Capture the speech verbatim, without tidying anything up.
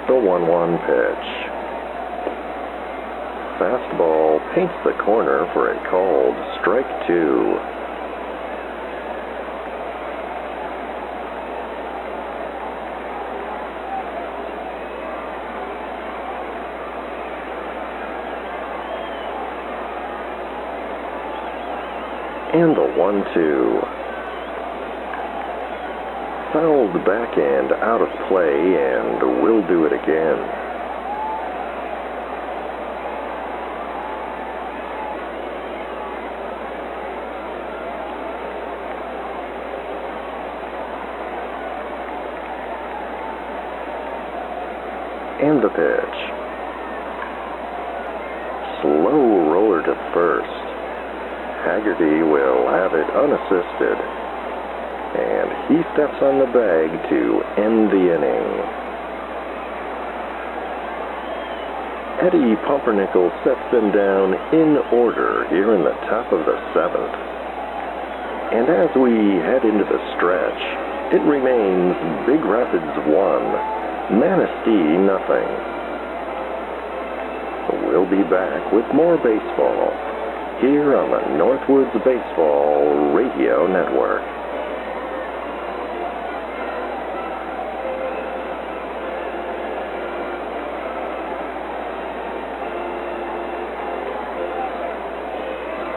The one one pitch. Fastball paints the corner for a called strike two. And the one two. Fouled backhand out of play, and we'll do it again. And the pitch. Slow roller to first. Haggerty will have it unassisted, and he steps on the bag to end the inning. Eddie Pumpernickel sets them down in order here in the top of the seventh. And as we head into the stretch, it remains Big Rapids one, Manistee nothing. We'll be back with more baseball here on the Northwoods Baseball Radio Network.